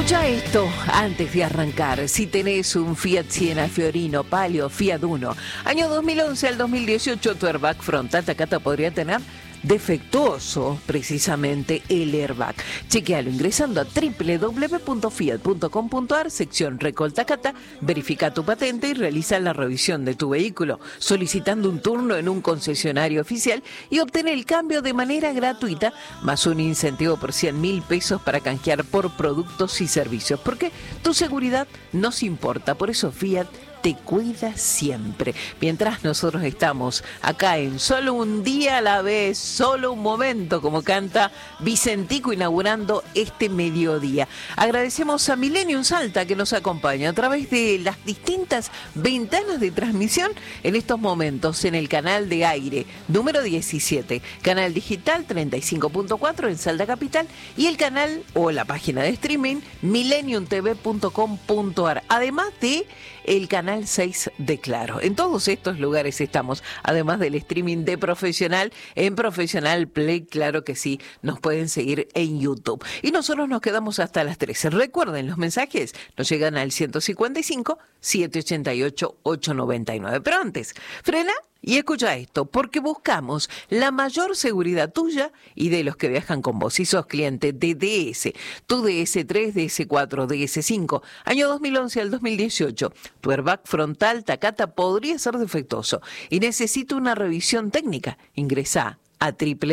Escucha esto antes de arrancar. Si tenés un Fiat Siena, Fiorino, Palio, Fiat Uno, año 2011 al 2018, tu airbag frontal Takata podría tener defectuoso precisamente el airbag. Chequealo ingresando a www.fiat.com.ar, sección Recall Takata, verifica tu patente y realiza la revisión de tu vehículo, solicitando un turno en un concesionario oficial y obtener el cambio de manera gratuita, más un incentivo por 100.000 pesos para canjear por productos y servicios, porque tu seguridad nos importa. Por eso Fiat te cuida siempre. Mientras nosotros estamos acá en Solo un día a la vez, solo un momento, como canta Vicentico, inaugurando este mediodía. Agradecemos a Millennium Salta que nos acompaña a través de las distintas ventanas de transmisión en estos momentos en el canal de aire número 17, canal digital 35.4 en Salta Capital y el canal o la página de streaming millenniumtv.com.ar, además de el canal 6 de Claro. En todos estos lugares estamos, además del streaming de Profesional, en Profesional Play, claro que sí, nos pueden seguir en YouTube. Y nosotros nos quedamos hasta las 13. Recuerden, los mensajes nos llegan al 155-788-899. Pero antes, frena y escucha esto, porque buscamos la mayor seguridad tuya y de los que viajan con vos. Si sos cliente de DS, tu DS3, DS4, DS5, año 2011 al 2018, tu airbag frontal Takata podría ser defectuoso y necesita una revisión técnica. Ingresá a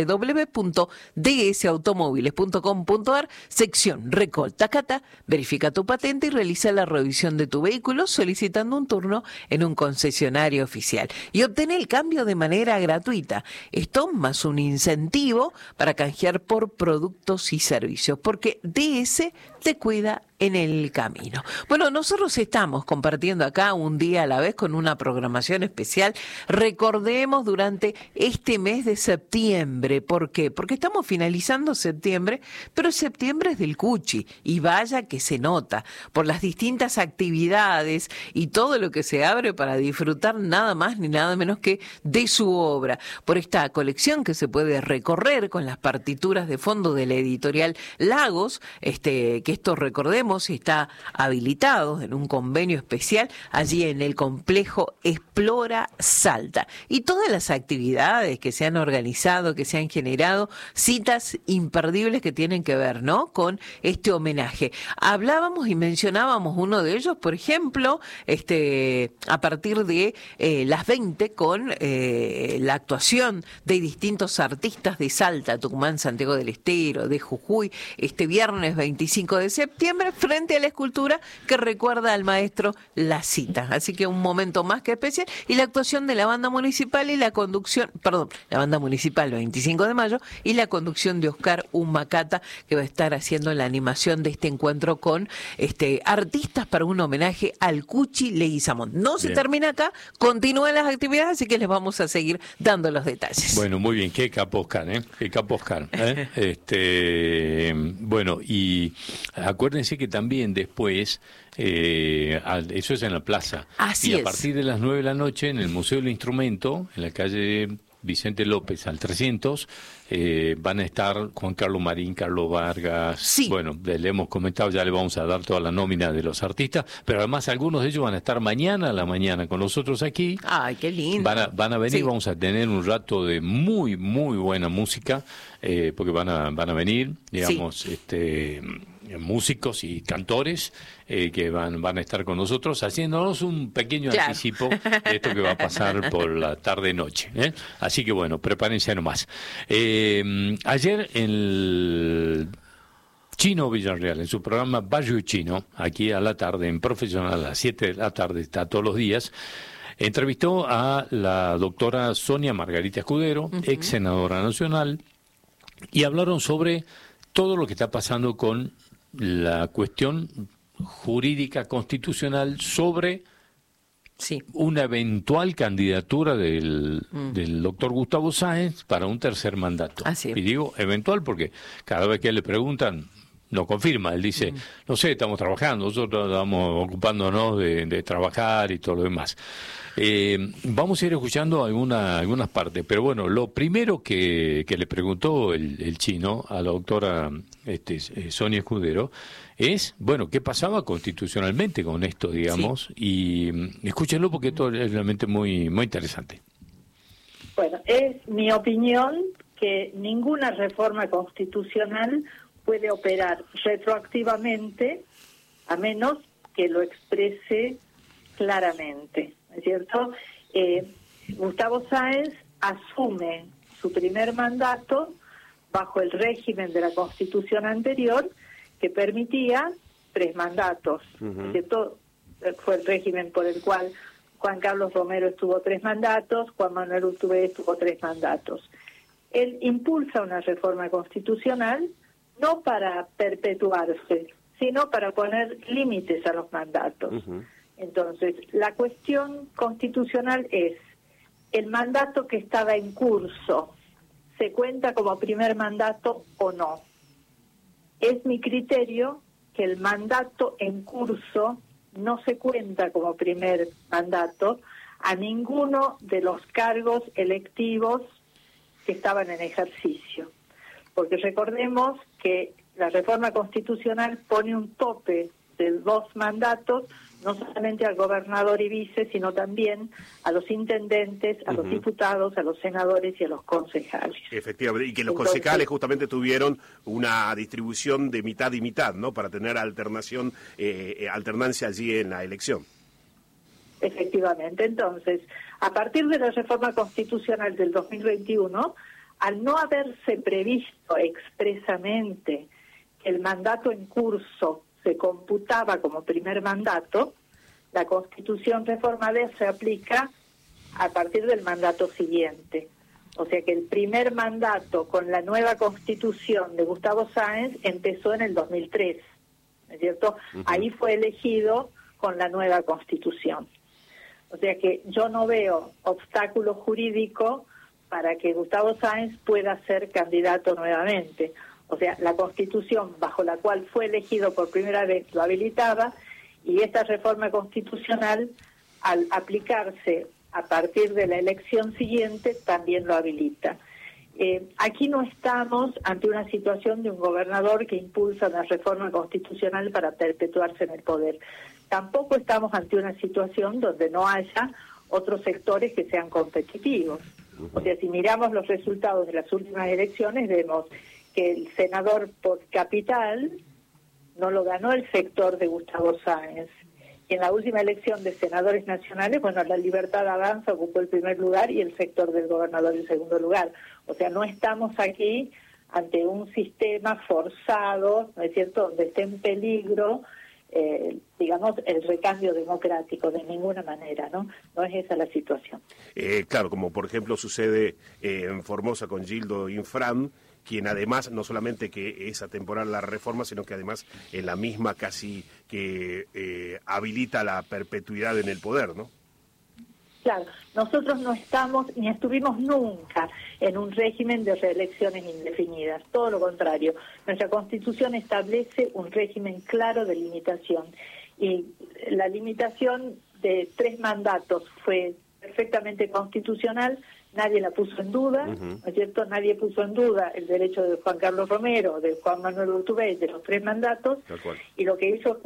www.dsautomóviles.com.ar, sección Recall Takata, verifica tu patente y realiza la revisión de tu vehículo solicitando un turno en un concesionario oficial y obtener el cambio de manera gratuita. Esto más un incentivo para canjear por productos y servicios, porque DS te cuida en el camino. Bueno, nosotros estamos compartiendo acá un día a la vez con una programación especial. Recordemos durante este mes de septiembre. ¿Por qué? Porque estamos finalizando septiembre, pero septiembre es del Cuchi y vaya que se nota por las distintas actividades y todo lo que se abre para disfrutar nada más ni nada menos que de su obra. Por esta colección que se puede recorrer con las partituras de fondo de la editorial Lagos, que esto recordemos está habilitado en un convenio especial allí en el complejo Explora Salta. Y todas las actividades que se han organizado, que se han generado, citas imperdibles que tienen que ver, ¿no?, con este homenaje. Hablábamos y mencionábamos uno de ellos, por ejemplo, a partir de las 20 con la actuación de distintos artistas de Salta, Tucumán, Santiago del Estero, de Jujuy, este viernes 25 de septiembre, frente a la escultura que recuerda al maestro La Cita. Así que un momento más que especial. Y la actuación de la banda municipal y la conducción, la banda municipal 25 de mayo y la conducción de Oscar Humacata, que va a estar haciendo la animación de este encuentro con artistas para un homenaje al Cuchi Leguizamón. No se termina acá, continúan las actividades, así que les vamos a seguir dando los detalles. Bueno, muy bien, qué capo Oscar, qué capo Oscar, bueno, y acuérdense que también después, eso es en la plaza, así y es. A partir de las 9 de la noche en el Museo del Instrumento, en la calle Vicente López al 300, van a estar Juan Carlos Marín, Carlos Vargas, sí. Bueno, le hemos comentado, ya le vamos a dar toda la nómina de los artistas, pero además algunos de ellos van a estar mañana a la mañana con nosotros aquí. Ay, qué lindo. Van a venir, sí. Vamos a tener un rato de muy, muy buena música, porque van a venir, digamos, sí. Músicos y cantores que van a estar con nosotros haciéndonos un pequeño anticipo de esto que va a pasar por la tarde-noche. Así que bueno, prepárense nomás. Ayer en el Chino Villarreal, en su programa Barrio Chino, aquí a la tarde, en Profesional, a las 7 de la tarde, está todos los días, entrevistó a la doctora Sonia Margarita Escudero, ex senadora nacional, y hablaron sobre todo lo que está pasando con la cuestión jurídica constitucional sobre una eventual candidatura del doctor Gustavo Sáenz para un tercer mandato. Así es. Y digo eventual porque cada vez que le preguntan, no confirma, él dice, no sé, estamos trabajando, nosotros estamos ocupándonos de trabajar y todo lo demás. Vamos a ir escuchando algunas partes, pero bueno, lo primero que le preguntó el chino a la doctora Sonia Escudero es, bueno, ¿qué pasaba constitucionalmente con esto, digamos? Sí. Y escúchenlo porque esto es realmente muy, muy interesante. Bueno, es mi opinión que ninguna reforma constitucional puede operar retroactivamente a menos que lo exprese claramente, ¿no es cierto? Gustavo Sáenz asume su primer mandato bajo el régimen de la Constitución anterior que permitía 3 mandatos, ¿no es cierto? Fue el régimen por el cual Juan Carlos Romero estuvo 3 mandatos, Juan Manuel Urtubey estuvo 3 mandatos. Él impulsa una reforma constitucional no para perpetuarse, sino para poner límites a los mandatos. Entonces, la cuestión constitucional es, ¿el mandato que estaba en curso se cuenta como primer mandato o no? Es mi criterio que el mandato en curso no se cuenta como primer mandato a ninguno de los cargos electivos que estaban en ejercicio. Porque recordemos que la reforma constitucional pone un tope de 2 mandatos, no solamente al gobernador y vice, sino también a los intendentes, a los diputados, a los senadores y a los concejales. Efectivamente, y que los concejales justamente tuvieron una distribución de mitad y mitad, ¿no? Para tener alternancia allí en la elección. Efectivamente, entonces, a partir de la reforma constitucional del 2021, al no haberse previsto expresamente que el mandato en curso se computaba como primer mandato, la Constitución reformada se aplica a partir del mandato siguiente. O sea que el primer mandato con la nueva Constitución de Gustavo Sáenz empezó en el 2003, ¿no es cierto? Ahí fue elegido con la nueva Constitución. O sea que yo no veo obstáculo jurídico para que Gustavo Sáenz pueda ser candidato nuevamente. O sea, la Constitución bajo la cual fue elegido por primera vez lo habilitaba, y esta reforma constitucional, al aplicarse a partir de la elección siguiente, también lo habilita. Aquí no estamos ante una situación de un gobernador que impulsa una reforma constitucional para perpetuarse en el poder. Tampoco estamos ante una situación donde no haya otros sectores que sean competitivos. O sea, si miramos los resultados de las últimas elecciones, vemos que el senador por capital no lo ganó el sector de Gustavo Sáenz. Y en la última elección de senadores nacionales, bueno, la Libertad Avanza ocupó el primer lugar y el sector del gobernador el segundo lugar. O sea, no estamos aquí ante un sistema forzado, ¿no es cierto?, donde esté en peligro, digamos, el recambio democrático, de ninguna manera, ¿no? No es esa la situación. Claro, como por ejemplo sucede en Formosa con Gildo Infran, quien además, no solamente que es atemporal la reforma, sino que además en la misma casi que habilita la perpetuidad en el poder, ¿no? Claro, nosotros no estamos ni estuvimos nunca en un régimen de reelecciones indefinidas, todo lo contrario. Nuestra Constitución establece un régimen claro de limitación, y la limitación de 3 mandatos fue perfectamente constitucional. Nadie la puso en duda, ¿no es cierto? Nadie puso en duda el derecho de Juan Carlos Romero, de Juan Manuel Urtubey, de los 3 mandatos, y lo que hizo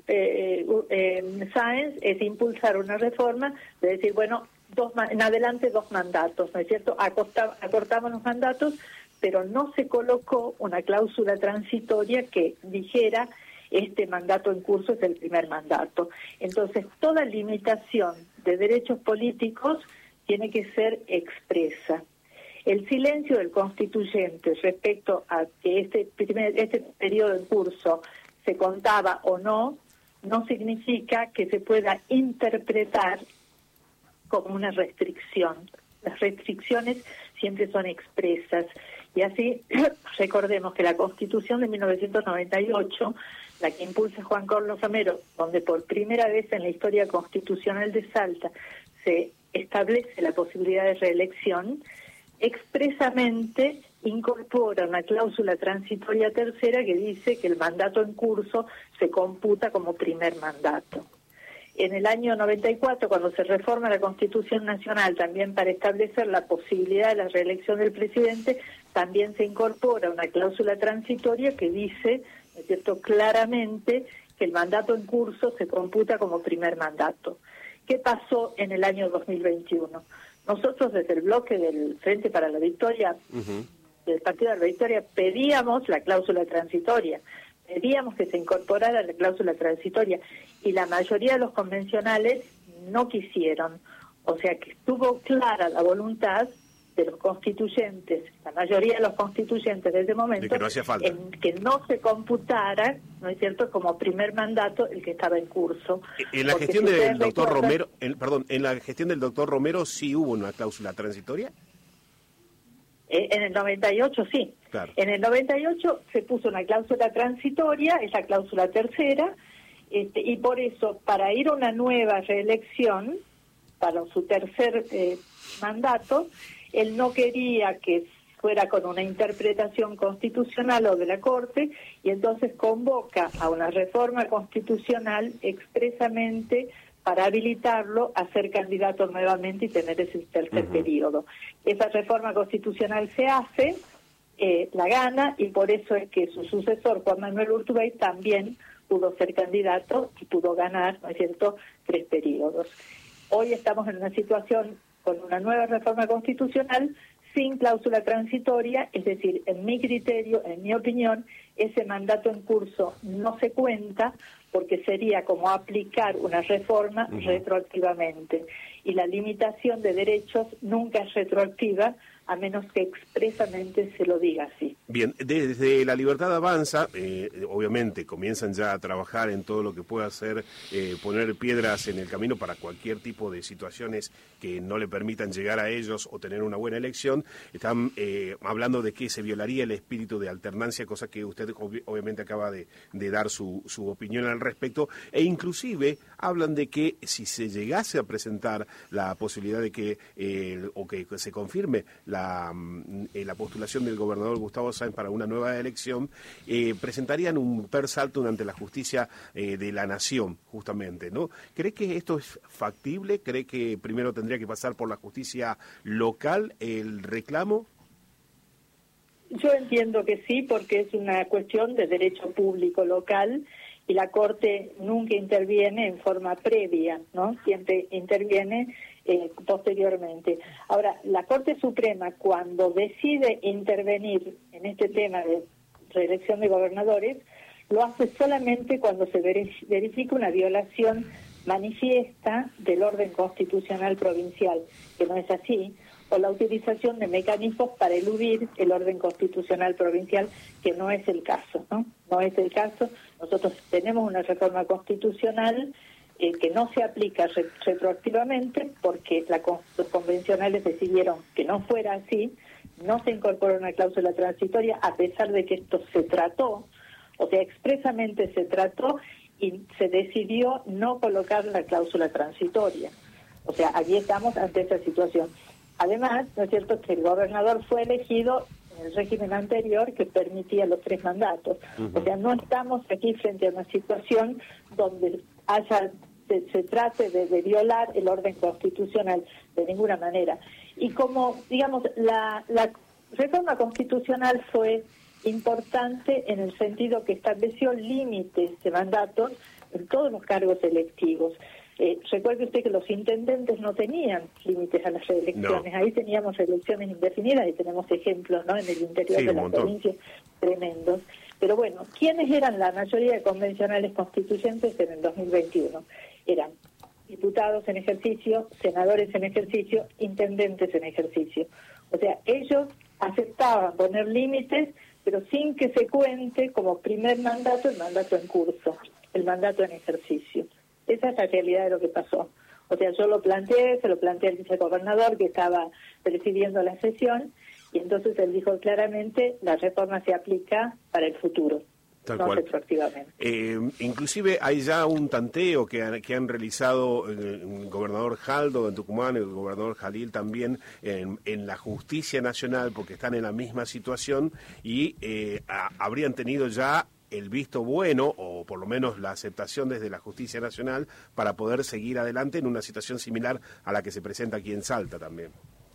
Sáenz es impulsar una reforma de decir, bueno, en adelante 2 mandatos, ¿no es cierto? Acortamos los mandatos, pero no se colocó una cláusula transitoria que dijera este mandato en curso es el primer mandato. Entonces, toda limitación de derechos políticos tiene que ser expresa. El silencio del constituyente respecto a que este periodo en curso se contaba o no, no significa que se pueda interpretar como una restricción. Las restricciones siempre son expresas. Y así, recordemos que la Constitución de 1998, la que impulsa Juan Carlos Romero, donde por primera vez en la historia constitucional de Salta se establece la posibilidad de reelección, expresamente incorpora una cláusula transitoria tercera que dice que el mandato en curso se computa como primer mandato. En el año 94, cuando se reforma la Constitución Nacional, también para establecer la posibilidad de la reelección del presidente, también se incorpora una cláusula transitoria que dice, ¿no es cierto?, claramente que el mandato en curso se computa como primer mandato. ¿Qué pasó en el año 2021? Nosotros desde el bloque del Frente para la Victoria, del Partido de la Victoria, pedíamos la cláusula transitoria, pedíamos que se incorporara la cláusula transitoria y la mayoría de los convencionales no quisieron. O sea que estuvo clara la voluntad de los constituyentes, la mayoría de los constituyentes de ese momento, de que no hacía falta, en que no se computara, ¿no es cierto?, como primer mandato el que estaba en curso. En la gestión del doctor Romero, en la gestión del doctor Romero sí hubo una cláusula transitoria. En el 98 sí. Claro. En el 98 se puso una cláusula transitoria, es la cláusula tercera, y por eso, para ir a una nueva reelección, para su tercer mandato, él no quería que fuera con una interpretación constitucional o de la Corte, y entonces convoca a una reforma constitucional expresamente para habilitarlo a ser candidato nuevamente y tener ese tercer periodo. Esa reforma constitucional se hace, la gana, y por eso es que su sucesor, Juan Manuel Urtubey, también pudo ser candidato y pudo ganar, ¿no es cierto?, 3 periodos. Hoy estamos en una situación con una nueva reforma constitucional sin cláusula transitoria, es decir, en mi criterio, en mi opinión, ese mandato en curso no se cuenta porque sería como aplicar una reforma retroactivamente. Y la limitación de derechos nunca es retroactiva, a menos que expresamente se lo diga así. Bien, desde La Libertad Avanza, obviamente comienzan ya a trabajar en todo lo que pueda ser poner piedras en el camino para cualquier tipo de situaciones que no le permitan llegar a ellos o tener una buena elección. Están hablando de que se violaría el espíritu de alternancia, cosa que usted obviamente acaba de dar su opinión al respecto, e inclusive hablan de que si se llegase a presentar la posibilidad de que o que se confirme la postulación del gobernador Gustavo Sáenz para una nueva elección, presentarían un per saltum ante la justicia de la nación, justamente, ¿no? ¿Cree que esto es factible? ¿Cree que primero tendría que pasar por la justicia local el reclamo? Yo entiendo que sí, porque es una cuestión de derecho público local y la Corte nunca interviene en forma previa, ¿no? Siempre interviene posteriormente. Ahora, la Corte Suprema, cuando decide intervenir en este tema de reelección de gobernadores, lo hace solamente cuando se verifica una violación manifiesta del orden constitucional provincial, que no es así, o la utilización de mecanismos para eludir el orden constitucional provincial, que no es el caso, ¿no? No es el caso. Nosotros tenemos una reforma constitucional que no se aplica retroactivamente porque los convencionales decidieron que no fuera así, no se incorporó una cláusula transitoria a pesar de que esto se trató, o sea, expresamente se trató y se decidió no colocar la cláusula transitoria. O sea, aquí estamos ante esa situación. Además, ¿no es cierto?, que el gobernador fue elegido en el régimen anterior que permitía los 3 mandatos. O sea, no estamos aquí frente a una situación donde se trate de violar el orden constitucional de ninguna manera. Y como, digamos, la reforma constitucional fue importante en el sentido que estableció límites de mandatos en todos los cargos electivos. Recuerde usted que los intendentes no tenían límites a las reelecciones, ahí teníamos reelecciones indefinidas y tenemos ejemplos, ¿no?, en el interior de la provincia tremendos. Pero bueno, ¿quiénes eran la mayoría de convencionales constituyentes en el 2021? Eran diputados en ejercicio, senadores en ejercicio, intendentes en ejercicio. O sea, ellos aceptaban poner límites, pero sin que se cuente como primer mandato el mandato en curso, el mandato en ejercicio. Esa es la realidad de lo que pasó. O sea, yo lo planteé, se lo planteé al vicegobernador que estaba presidiendo la sesión, y entonces él dijo claramente, la reforma se aplica para el futuro. Tal no cual. retroactivamente. Inclusive hay ya un tanteo que han realizado el gobernador Jaldo en Tucumán, el gobernador Jalil también en la Justicia Nacional, porque están en la misma situación y habrían tenido ya el visto bueno, o por lo menos la aceptación desde la Justicia Nacional, para poder seguir adelante en una situación similar a la que se presenta aquí en Salta también.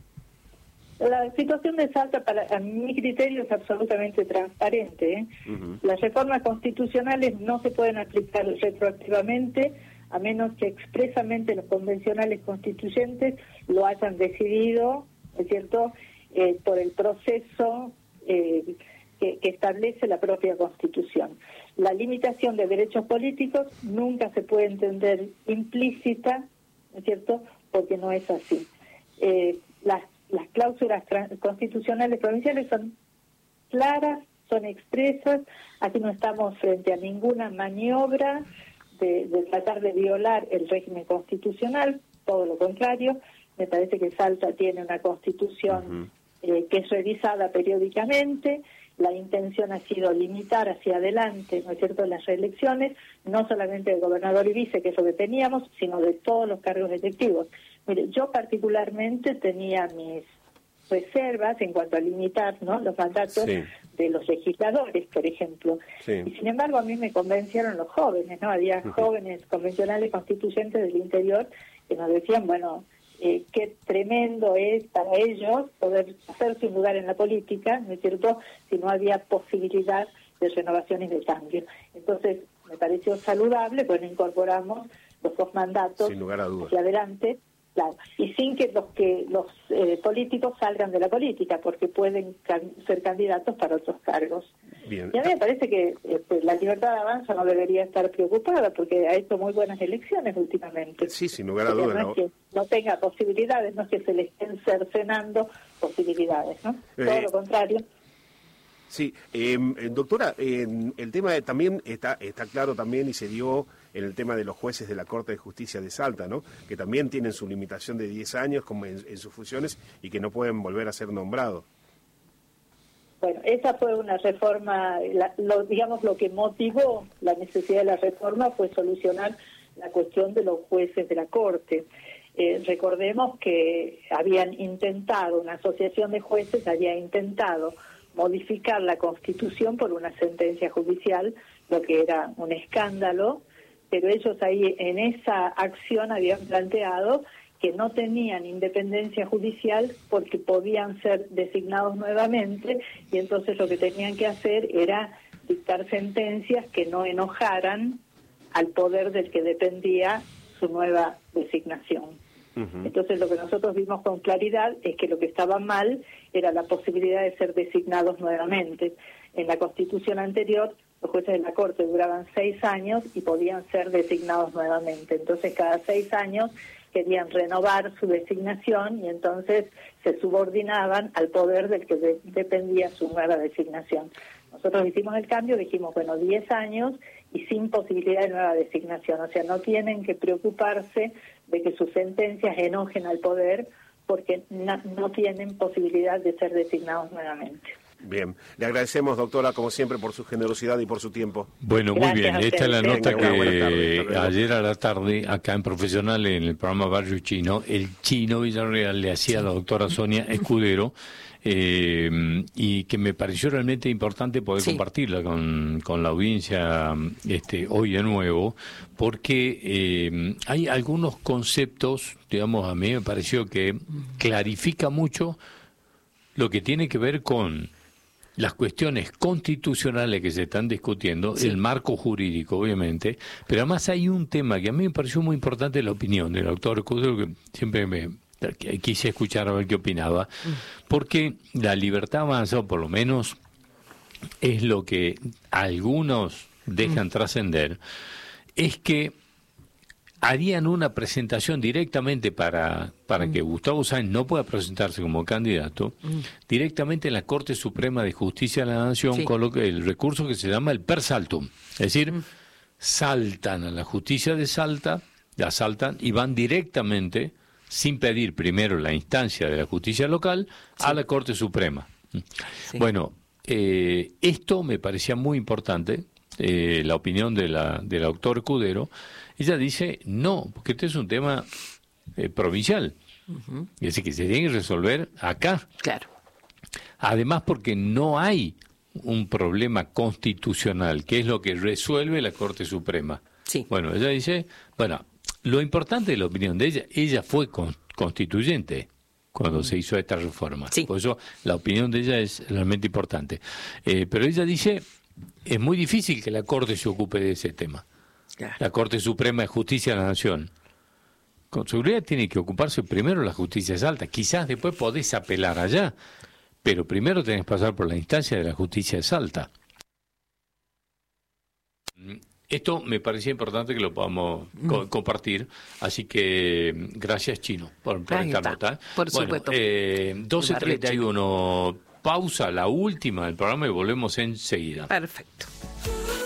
La situación de Salta, a mi criterio, es absolutamente transparente. Uh-huh. Las reformas constitucionales no se pueden aplicar retroactivamente, a menos que expresamente los convencionales constituyentes lo hayan decidido, ¿no es cierto?, por el proceso que establece la propia Constitución. La limitación de derechos políticos nunca se puede entender implícita, ¿no es cierto?, porque no es así. Las cláusulas constitucionales provinciales son claras, son expresas, aquí no estamos frente a ninguna maniobra de tratar de violar el régimen constitucional, todo lo contrario. Me parece que Salta tiene una constitución que es revisada periódicamente. La intención ha sido limitar hacia adelante, ¿no es cierto?, las reelecciones, no solamente de gobernador y vice, que es lo que teníamos, sino de todos los cargos electivos. Mire, yo particularmente tenía mis reservas en cuanto a limitar, ¿no?, los mandatos de los legisladores, por ejemplo. Y sin embargo, a mí me convencieron los jóvenes, ¿no? Había jóvenes convencionales constituyentes del interior que nos decían, bueno, qué tremendo es para ellos poder hacerse un lugar en la política, ¿no es cierto?, si no había posibilidad de renovaciones de cambio. Entonces, me pareció saludable, bueno, incorporamos los dos mandatos sin lugar a dudas hacia adelante, claro, y sin que los políticos salgan de la política, porque pueden ser candidatos para otros cargos. Bien. Y a mí me parece que la Libertad Avanza no debería estar preocupada, porque ha hecho muy buenas elecciones últimamente. Sí, sin lugar a dudas. No es que no tenga posibilidades, no es que se le estén cercenando posibilidades, ¿no? Todo lo contrario. Sí, doctora, el tema también está claro también y se dio en el tema de los jueces de la Corte de Justicia de Salta, ¿no?, que también tienen su limitación de 10 años como en sus funciones y que no pueden volver a ser nombrados. Bueno, esa fue una reforma, lo que motivó la necesidad de la reforma fue solucionar la cuestión de los jueces de la Corte. Recordemos que una asociación de jueces había intentado modificar la Constitución por una sentencia judicial, lo que era un escándalo, pero ellos ahí en esa acción habían planteado que no tenían independencia judicial porque podían ser designados nuevamente, y entonces lo que tenían que hacer era dictar sentencias que no enojaran al poder del que dependía su nueva designación. Entonces lo que nosotros vimos con claridad es que lo que estaba mal era la posibilidad de ser designados nuevamente. En la Constitución anterior, los jueces de la Corte duraban 6 años y podían ser designados nuevamente. Entonces cada 6 años querían renovar su designación y entonces se subordinaban al poder del que dependía su nueva designación. Nosotros hicimos el cambio, dijimos, 10 años y sin posibilidad de nueva designación. O sea, no tienen que preocuparse de que sus sentencias enojen al poder porque no tienen posibilidad de ser designados nuevamente. Bien, le agradecemos, doctora, como siempre, por su generosidad y por su tiempo. Bueno, muy bien, esta es la nota que ayer a la tarde, acá en Profesional, en el programa Barrio Chino, el Chino Villarreal le hacía a la doctora Sonia Escudero, y que me pareció realmente importante poder compartirla con la audiencia hoy de nuevo, porque hay algunos conceptos, digamos, a mí me pareció que clarifica mucho lo que tiene que ver con las cuestiones constitucionales que se están discutiendo, el marco jurídico, obviamente, pero además hay un tema que a mí me pareció muy importante, la opinión del doctor Escudero, que siempre quise escuchar a ver qué opinaba, porque la Libertad Avanza, o por lo menos es lo que algunos dejan trascender, es que harían una presentación directamente para que Gustavo Sáenz no pueda presentarse como candidato, directamente en la Corte Suprema de Justicia de la Nación, con el recurso que se llama el per saltum, es decir, saltan a la justicia de Salta, la saltan y van directamente, sin pedir primero la instancia de la justicia local, a la Corte Suprema. Bueno, esto me parecía muy importante, la opinión del doctor Escudero, ella dice no, porque este es un tema provincial. Es decir, que se tiene que resolver acá. Claro. Además, porque no hay un problema constitucional, que es lo que resuelve la Corte Suprema. Sí. Bueno, ella dice, bueno, lo importante de la opinión de ella fue constituyente cuando se hizo esta reforma. Sí. Por eso la opinión de ella es realmente importante. Pero ella dice, es muy difícil que la Corte se ocupe de ese tema. Claro. La Corte Suprema de Justicia de la Nación. Con seguridad tiene que ocuparse primero la justicia alta. Quizás después podés apelar allá, pero primero tenés que pasar por la instancia de la justicia alta. Esto me parecía importante que lo podamos compartir, así que gracias, Chino, por esta nota. Por supuesto. 12:31, pausa, la última del programa, y volvemos enseguida. Perfecto.